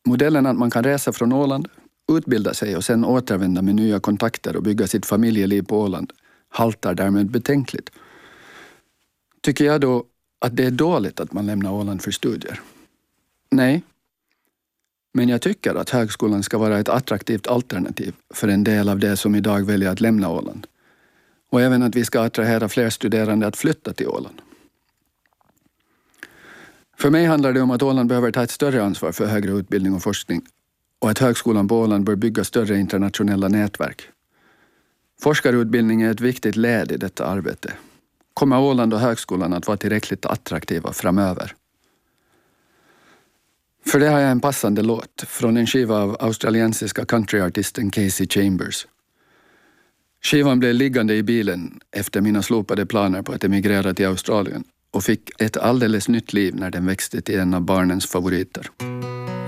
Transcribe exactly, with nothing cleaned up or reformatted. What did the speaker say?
Modellen att man kan resa från Åland, utbilda sig och sen återvända med nya kontakter och bygga sitt familjeliv på Åland haltar därmed betänkligt. Tycker jag då att det är dåligt att man lämnar Åland för studier? Nej. Men jag tycker att högskolan ska vara ett attraktivt alternativ för en del av det som idag väljer att lämna Åland. Och även att vi ska attrahera fler studerande att flytta till Åland. För mig handlar det om att Åland behöver ta ett större ansvar för högre utbildning och forskning och att högskolan på Åland bör bygga större internationella nätverk. Forskarutbildning är ett viktigt led i detta arbete. Kommer Åland och högskolan att vara tillräckligt attraktiva framöver? För det har jag en passande låt från en skiva av australiensiska countryartisten Casey Chambers. Skivan blev liggande i bilen efter mina slopade planer på att emigrera till Australien och fick ett alldeles nytt liv när den växte till en av barnens favoriter.